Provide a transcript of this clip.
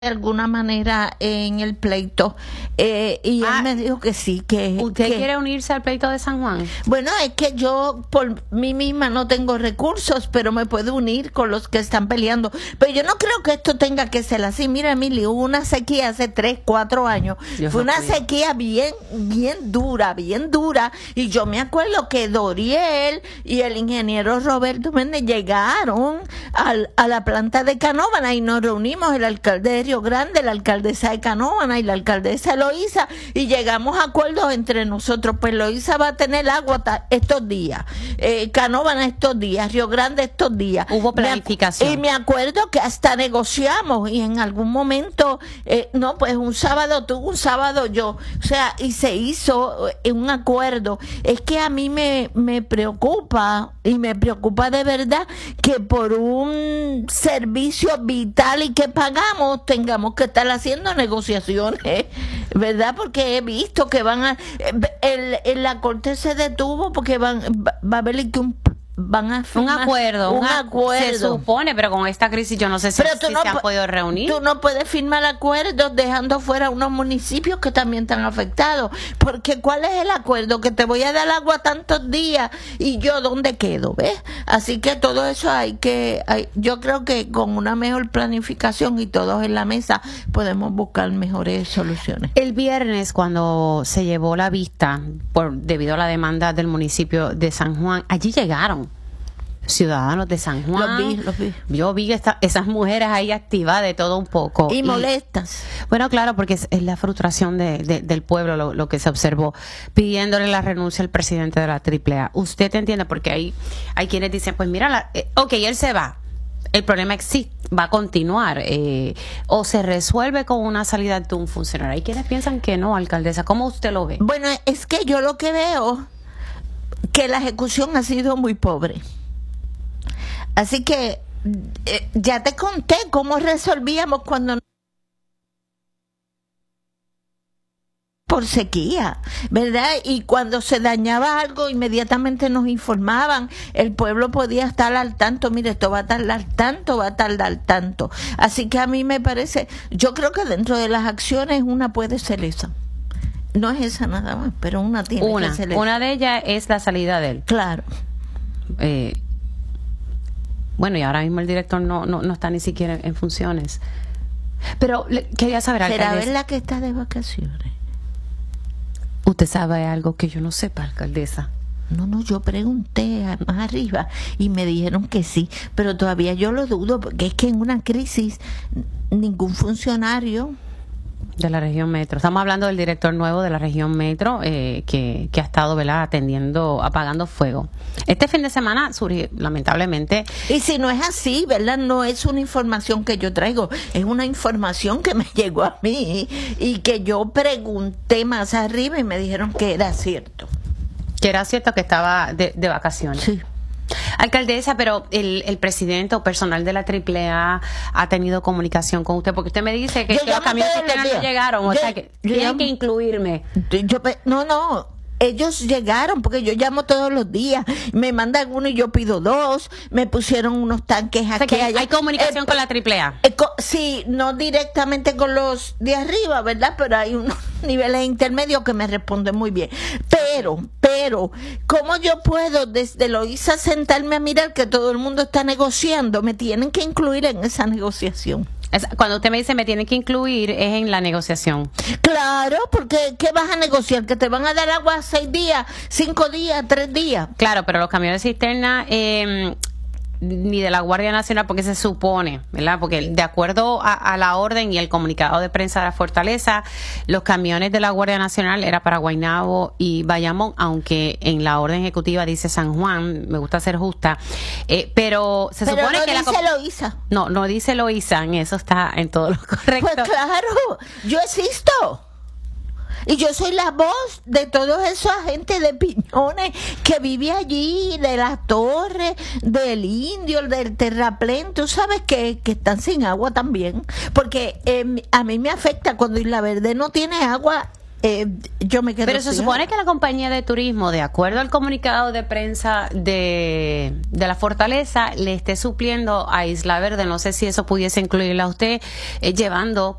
de alguna manera en el pleito y él me dijo que sí, que ¿Usted quiere unirse al pleito de San Juan? Bueno, es que yo por mí misma no tengo recursos, pero me puedo unir con los que están peleando. Pero yo no creo que esto tenga que ser así. Mira, Emily, hubo una sequía hace 3, 4 años. Fue una sequía bien dura, y yo me acuerdo que Doriel y el ingeniero Roberto Méndez llegaron a la planta de Canóvana y nos reunimos, el alcalde de Río Grande, la alcaldesa de Canóvana y la alcaldesa Eloísa, y llegamos a acuerdos entre nosotros. Pues Eloísa va a tener agua estos días, Canóvana estos días, Río Grande estos días. Hubo planificación. Y me acuerdo que hasta negociamos y en algún momento, pues un sábado tú, un sábado yo, o sea, y se hizo un acuerdo. Es que a mí me preocupa, y me preocupa de verdad, que por un servicio vital y que pagamos tengamos que estar haciendo negociaciones, ¿verdad? Porque he visto que van la corte se detuvo porque va a haber que van a firmar un acuerdo. Se supone, pero con esta crisis yo no sé si se han podido reunir. Tú no puedes firmar acuerdos dejando fuera unos municipios que también están afectados, porque ¿cuál es el acuerdo? Que te voy a dar agua tantos días y yo ¿dónde quedo? ¿Ves? Así que todo eso yo creo que con una mejor planificación y todos en la mesa podemos buscar mejores soluciones. El viernes, cuando se llevó la vista debido a la demanda del municipio de San Juan, allí llegaron ciudadanos de San Juan. Los vi. Yo vi esas mujeres ahí activadas de todo un poco. Y molestas. Bueno, claro, porque es la frustración del pueblo lo que se observó, pidiéndole la renuncia al presidente de la AAA. ¿Usted entiende? Porque hay quienes dicen, pues mira, él se va. El problema existe, va a continuar. O se resuelve con una salida de un funcionario. Hay quienes piensan que no, alcaldesa. ¿Cómo usted lo ve? Bueno, es que yo lo que veo, que la ejecución ha sido muy pobre. Así que ya te conté cómo resolvíamos cuando por sequía, ¿verdad? Y cuando se dañaba algo, inmediatamente nos informaban, el pueblo podía estar al tanto, mire, esto va a tardar tanto. Así que a mí me parece, yo creo que dentro de las acciones una puede ser esa. No es esa nada más, pero una tiene que ser esa. Una de ellas es la salida de él. Claro. Bueno, y ahora mismo el director no está ni siquiera en funciones. Pero quería saber, alcaldesa. ¿Será verdad que está de vacaciones? ¿Usted sabe algo que yo no sepa, alcaldesa? No, yo pregunté más arriba y me dijeron que sí, pero todavía yo lo dudo, porque es que en una crisis ningún funcionario de la región metro. Estamos hablando del director nuevo de la región metro, que ha estado, ¿verdad?, apagando fuego. Este fin de semana surgió, lamentablemente. Y si no es así, ¿verdad? No es una información que yo traigo, es una información que me llegó a mí y que yo pregunté más arriba y me dijeron que era cierto. Que era cierto que estaba de vacaciones. Sí. Alcaldesa, pero el presidente o personal de la AAA ha tenido comunicación con usted, porque usted me dice que los camiones no llegaron, o sea que tienen que incluirme. No, ellos llegaron, porque yo llamo todos los días, me mandan uno y yo pido 2, me pusieron unos tanques aquí. O sea que hay comunicación con la AAA. Sí, no directamente con los de arriba, ¿verdad? Pero hay unos niveles intermedios que me responden muy bien. Pero, ¿cómo yo puedo desde Eloísa sentarme a mirar que todo el mundo está negociando? Me tienen que incluir en esa negociación. Cuando usted me dice me tiene que incluir, es en la negociación. Claro, porque ¿qué vas a negociar? ¿Que te van a dar agua 6 días, 5 días, 3 días? Claro, pero los camiones de cisterna ni de la Guardia Nacional, porque se supone, ¿verdad? Porque de acuerdo a la orden y el comunicado de prensa de la Fortaleza, los camiones de la Guardia Nacional era para Guaynabo y Bayamón, aunque en la orden ejecutiva dice San Juan, me gusta ser justa, pero se supone no que dice Eloísa. No dice Eloísa, en eso está en todo lo correcto. Pues claro, yo existo. Y yo soy la voz de todos esos agentes de Piñones que vive allí, de las Torres, del Indio, del Terraplén. Tú sabes que están sin agua también. Porque a mí me afecta cuando Isla Verde no tiene agua yo me quedo. Pero se supone que la compañía de turismo, de acuerdo al comunicado de prensa de la Fortaleza, le esté supliendo a Isla Verde, no sé si eso pudiese incluirla a usted, llevando